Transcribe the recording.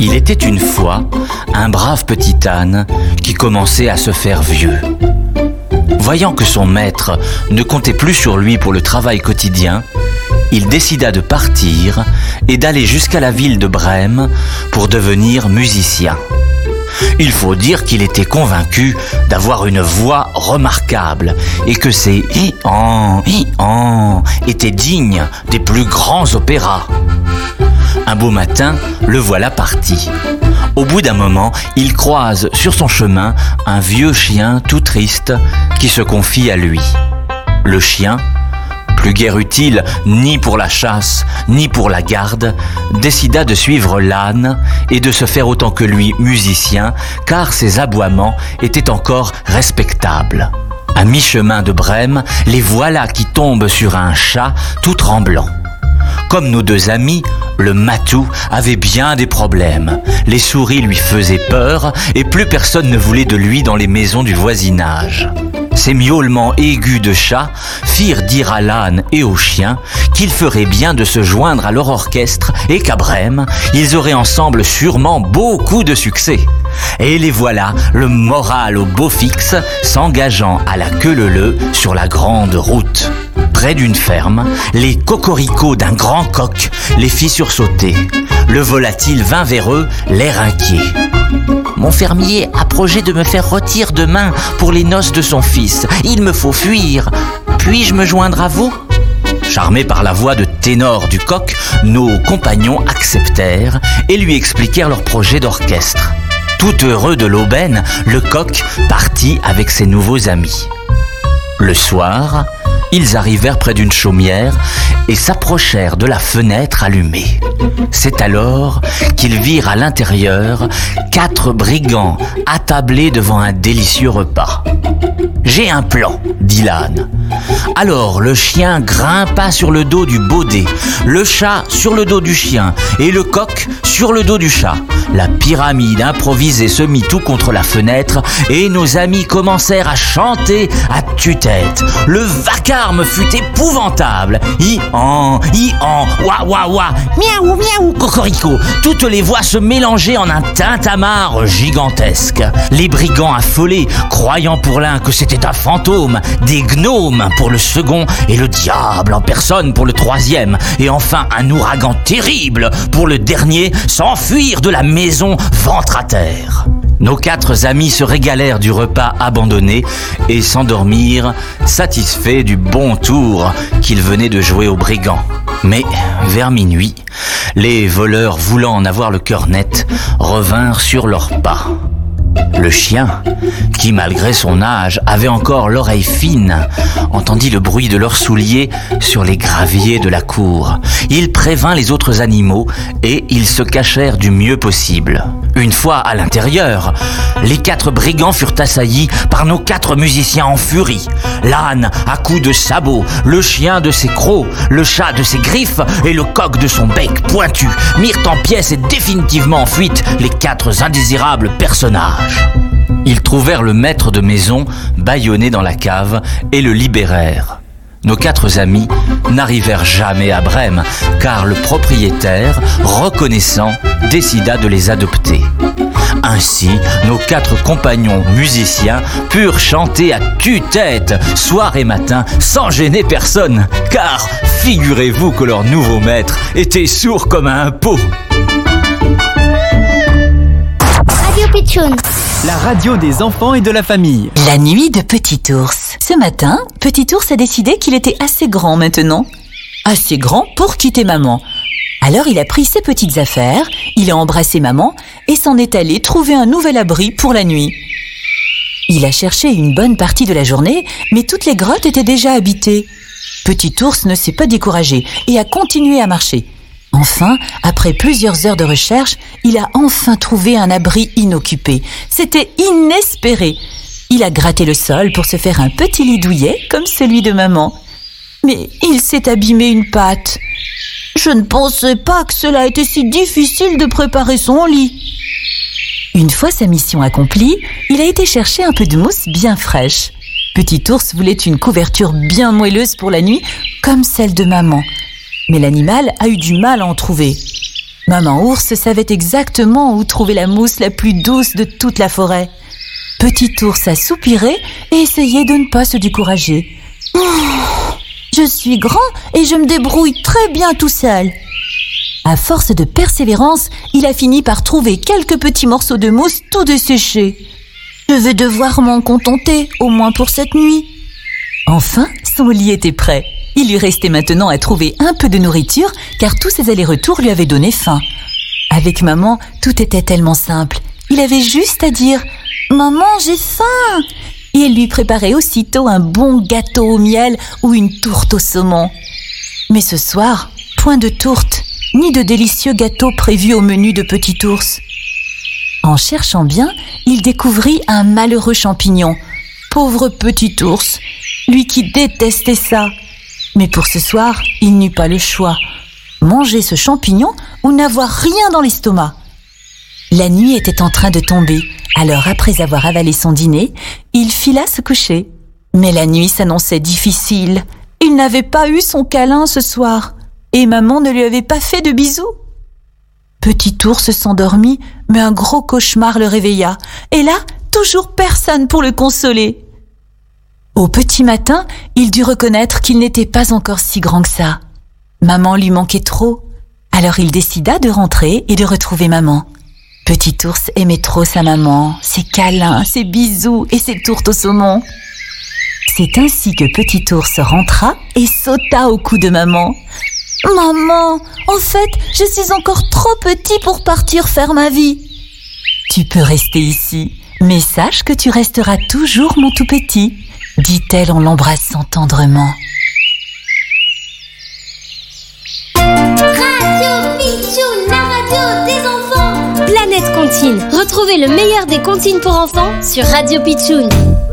Il était une fois un brave petit âne qui commençait à se faire vieux. Voyant que son maître ne comptait plus sur lui pour le travail quotidien, il décida de partir et d'aller jusqu'à la ville de Brême pour devenir musicien. Il faut dire qu'il était convaincu d'avoir une voix remarquable et que ses hi-han, hi-han étaient dignes des plus grands opéras. Un beau matin, le voilà parti. Au bout d'un moment, il croise sur son chemin un vieux chien tout triste qui se confie à lui. Le chien, plus guère utile ni pour la chasse ni pour la garde, décida de suivre l'âne et de se faire autant que lui musicien, car ses aboiements étaient encore respectables. À mi-chemin de Brême, les voilà qui tombent sur un chat tout tremblant. Comme nos deux amis, le matou avait bien des problèmes. Les souris lui faisaient peur et plus personne ne voulait de lui dans les maisons du voisinage. Ces miaulements aigus de chat firent dire à l'âne et au chien qu'il ferait bien de se joindre à leur orchestre et qu'à Brême, ils auraient ensemble sûrement beaucoup de succès. Et les voilà, le moral au beau fixe, s'engageant à la queue leu-leu sur la grande route. Près d'une ferme, les cocoricots d'un grand coq les fit sursauter. Le volatile vint vers eux, l'air inquiet. « Mon fermier a projet de me faire rôtir demain pour les noces de son fils. Il me faut fuir. Puis-je me joindre à vous ?» Charmés par la voix de ténor du coq, nos compagnons acceptèrent et lui expliquèrent leur projet d'orchestre. Tout heureux de l'aubaine, le coq partit avec ses nouveaux amis. Le soir, ils arrivèrent près d'une chaumière et s'approchèrent de la fenêtre allumée. C'est alors qu'ils virent à l'intérieur 4 brigands attablés devant un délicieux repas. « J'ai un plan », dit l'âne. Alors le chien grimpa sur le dos du baudet, le chat sur le dos du chien et le coq sur le dos du chat. La pyramide improvisée se mit tout contre la fenêtre et nos amis commencèrent à chanter à tue-tête. Le vacarme fut épouvantable. Hi-han, hi-han, wa-wa-wa, miaou, miaou, cocorico. Toutes les voix se mélangeaient en un tintamarre gigantesque. Les brigands affolés, croyant pour l'un que c'était un fantôme, des gnomes pour le second et le diable en personne pour le troisième, et enfin un ouragan terrible pour le dernier, s'enfuirent de la maison ventre à terre. Nos 4 amis se régalèrent du repas abandonné et s'endormirent, satisfaits du bon tour qu'ils venaient de jouer aux brigands. Mais vers minuit, les voleurs, voulant en avoir le cœur net, revinrent sur leurs pas. Le chien, qui malgré son âge avait encore l'oreille fine, entendit le bruit de leurs souliers sur les graviers de la cour. Il prévint les autres animaux et ils se cachèrent du mieux possible. Une fois à l'intérieur, les 4 brigands furent assaillis par nos 4 musiciens en furie. L'âne à coups de sabot, le chien de ses crocs, le chat de ses griffes et le coq de son bec pointu mirent en pièces et définitivement en fuite les 4 indésirables personnages. Ils trouvèrent le maître de maison bâillonné dans la cave et le libérèrent. Nos 4 amis n'arrivèrent jamais à Brême, car le propriétaire, reconnaissant, décida de les adopter. Ainsi, nos 4 compagnons musiciens purent chanter à tue-tête, soir et matin, sans gêner personne, car figurez-vous que leur nouveau maître était sourd comme un pot. Radio Pitchoun, la radio des enfants et de la famille. La nuit de Petit Ours. Ce matin, Petit Ours a décidé qu'il était assez grand maintenant. Assez grand pour quitter maman. Alors il a pris ses petites affaires, il a embrassé maman et s'en est allé trouver un nouvel abri pour la nuit. Il a cherché une bonne partie de la journée, mais toutes les grottes étaient déjà habitées. Petit Ours ne s'est pas découragé et a continué à marcher. Enfin, après plusieurs heures de recherche, il a enfin trouvé un abri inoccupé. C'était inespéré. Il a gratté le sol pour se faire un petit lit douillet comme celui de maman. Mais il s'est abîmé une patte. Je ne pensais pas que cela était si difficile de préparer son lit. Une fois sa mission accomplie, il a été chercher un peu de mousse bien fraîche. Petit Ours voulait une couverture bien moelleuse pour la nuit, comme celle de maman. Mais l'animal a eu du mal à en trouver. Maman ours savait exactement où trouver la mousse la plus douce de toute la forêt. Petit ours a soupiré et essayé de ne pas se décourager. Je suis grand et je me débrouille très bien tout seul. À force de persévérance, il a fini par trouver quelques petits morceaux de mousse tout desséchés. Je vais devoir m'en contenter, au moins pour cette nuit. Enfin, son lit était prêt. Il lui restait maintenant à trouver un peu de nourriture, car tous ses allers-retours lui avaient donné faim. Avec maman, tout était tellement simple. Il avait juste à dire « Maman, j'ai faim !» et elle lui préparait aussitôt un bon gâteau au miel ou une tourte au saumon. Mais ce soir, point de tourte, ni de délicieux gâteau prévus au menu de Petit ours. En cherchant bien, il découvrit un malheureux champignon. Pauvre Petit ours, lui qui détestait ça. Mais pour ce soir, il n'eut pas le choix. Manger ce champignon ou n'avoir rien dans l'estomac. La nuit était en train de tomber, alors après avoir avalé son dîner, il fila se coucher. Mais la nuit s'annonçait difficile. Il n'avait pas eu son câlin ce soir, et maman ne lui avait pas fait de bisous. Petit ours s'endormit, mais un gros cauchemar le réveilla. Et là, toujours personne pour le consoler. Au petit matin, il dut reconnaître qu'il n'était pas encore si grand que ça. Maman lui manquait trop. Alors il décida de rentrer et de retrouver maman. Petit ours aimait trop sa maman, ses câlins, ses bisous et ses tourtes au saumon. C'est ainsi que Petit ours rentra et sauta au cou de maman. « Maman, en fait, je suis encore trop petit pour partir faire ma vie. »« Tu peux rester ici, mais sache que tu resteras toujours mon tout petit. » dit-elle en l'embrassant tendrement. Radio Pitchoun, la radio des enfants. Planète Comptine. Retrouvez le meilleur des comptines pour enfants sur Radio Pitchoun.